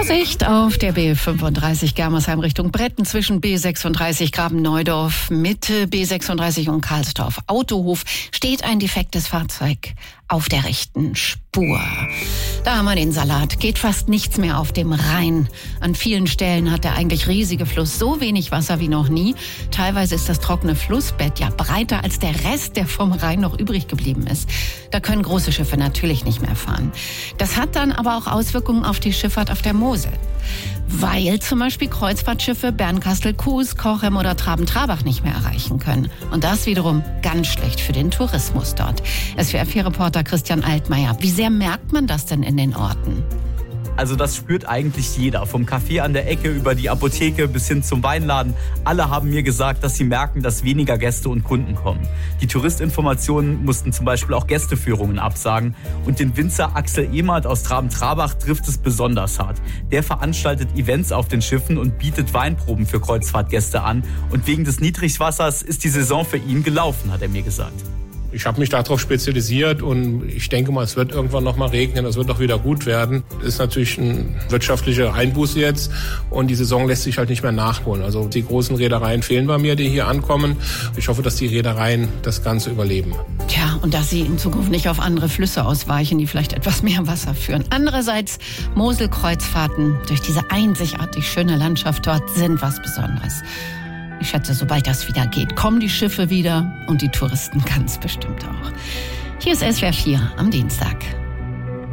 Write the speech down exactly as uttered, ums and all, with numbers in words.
Vorsicht auf der B fünfunddreißig Germersheim Richtung Bretten zwischen B sechsunddreißig Graben-Neudorf, Mitte B sechsunddreißig und Karlsdorf Autohof steht ein defektes Fahrzeug auf der rechten Spur. Da haben wir den Salat. Geht fast nichts mehr auf dem Rhein. An vielen Stellen hat der eigentlich riesige Fluss so wenig Wasser wie noch nie. Teilweise ist das trockene Flussbett ja breiter als der Rest, der vom Rhein noch übrig geblieben ist. Da können große Schiffe natürlich nicht mehr fahren. Das hat dann aber auch Auswirkungen auf die Schifffahrt auf der Mosel. Weil zum Beispiel Kreuzfahrtschiffe Bernkastel-Kues, Cochem oder Traben-Trarbach nicht mehr erreichen können. Und das wiederum ganz schlecht für den Tourismus dort. S W R vier Reporter Christian Altmaier. Wie sehr merkt man das denn in den Orten? Also das spürt eigentlich jeder. Vom Café an der Ecke über die Apotheke bis hin zum Weinladen. Alle haben mir gesagt, dass sie merken, dass weniger Gäste und Kunden kommen. Die Touristinformationen mussten zum Beispiel auch Gästeführungen absagen. Und den Winzer Axel Emert aus Traben-Trarbach trifft es besonders hart. Der veranstaltet Events auf den Schiffen und bietet Weinproben für Kreuzfahrtgäste an. Und wegen des Niedrigwassers ist die Saison für ihn gelaufen, hat er mir gesagt. Ich habe mich darauf spezialisiert und ich denke mal, es wird irgendwann noch mal regnen, es wird auch wieder gut werden. Das ist natürlich ein wirtschaftlicher Einbuß jetzt und die Saison lässt sich halt nicht mehr nachholen. Also die großen Reedereien fehlen bei mir, die hier ankommen. Ich hoffe, dass die Reedereien das Ganze überleben. Tja, und dass sie in Zukunft nicht auf andere Flüsse ausweichen, die vielleicht etwas mehr Wasser führen. Andererseits, Moselkreuzfahrten durch diese einzigartig schöne Landschaft dort sind was Besonderes. Ich schätze, sobald das wieder geht, kommen die Schiffe wieder und die Touristen ganz bestimmt auch. Hier ist S W R vier am Dienstag.